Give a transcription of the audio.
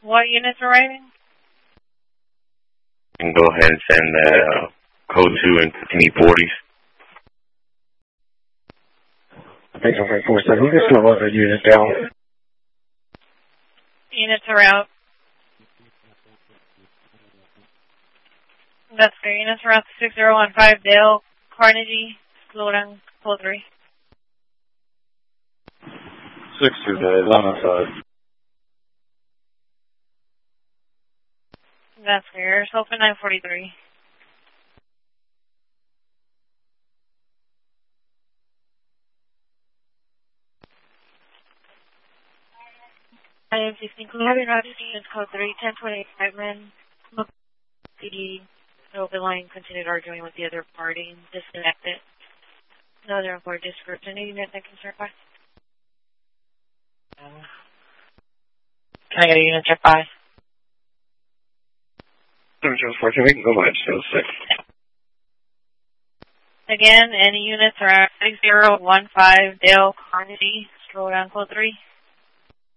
What units arriving? You can go ahead and send code 2 and T40s. Thanks for 47. We're just going to load the unit down. Units are out. That's fair. Units are out to 6015 Dale, Carnegie, Sloran, Code 3. 6-2 days on the side. That's fair. Open 943. I am 16. Having Roger Units Code 3, 1025 men. The open line continued arguing with the other party. Disconnected. No other report description. Any unit that can start by? Can I get a unit check by? 714, we can go by 6. Again, any units are at 6015 Dale, Carnegie, Stroll down Code 3.